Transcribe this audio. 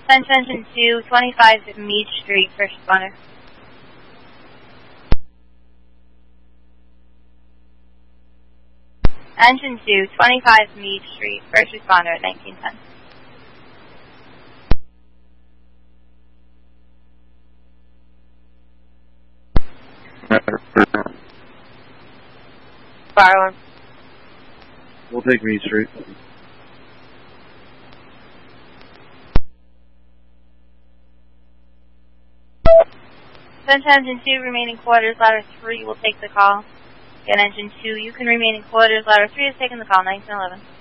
Central Engine 2, 25 Mead Street, first responder. Engine 2, 25 Mead Street, first responder at 1910. Fire alarm. We'll take Mead Street. Central Engine 2, remaining quarters, ladder 3 will take the call. Again, Engine 2, you can remain in quarters, ladder 3 is taking the call, 1911.